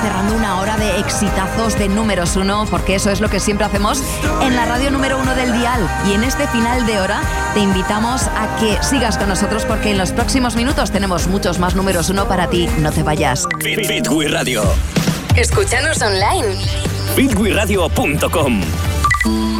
cerrando una hora de exitazos de números uno, porque eso es lo que siempre hacemos en la radio número uno del dial. Y en este final de hora te invitamos a que sigas con nosotros, porque en los próximos minutos tenemos muchos más números uno para ti. No te vayas. Bitwin Radio. Escúchanos online. bitwinradio.com.